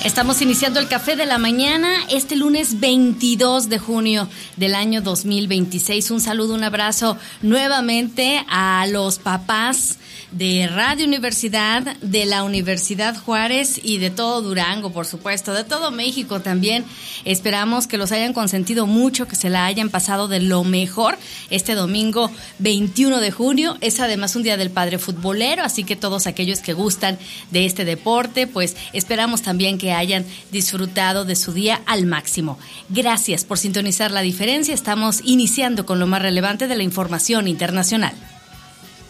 Estamos iniciando el Café de la Mañana este lunes 22 de junio del año 2026. Un saludo, un abrazo nuevamente a los papás de Radio Universidad, de la Universidad Juárez y de todo Durango, por supuesto, de todo México también. Esperamos que los hayan consentido mucho, que se la hayan pasado de lo mejor este domingo 21 de junio. Es además un día del padre futbolero, así que todos aquellos que gustan de este deporte, pues esperamos también que hayan disfrutado de su día al máximo. Gracias por sintonizar La Diferencia. Estamos iniciando con lo más relevante de la información internacional.